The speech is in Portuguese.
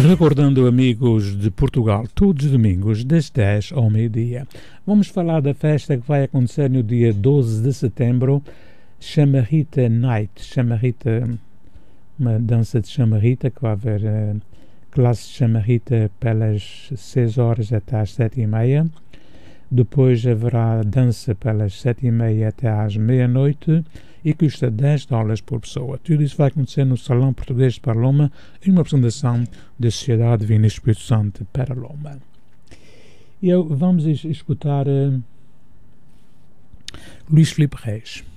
Recordando, amigos de Portugal, todos os domingos, das 10 ao meio-dia. Vamos falar da festa que vai acontecer no dia 12 de setembro, Chamarrita Night. Chamarrita, uma dança de chamarrita, que vai haver classe de chamarrita pelas 6 horas até às 7h30. Depois haverá dança pelas 7h30 até às meia-noite e custa $10 por pessoa. Tudo isso vai acontecer no Salão Português de Paraloma, em uma apresentação da Sociedade Divina Espírito Santo de Paraloma. E vamos escutar Luís Filipe Reis.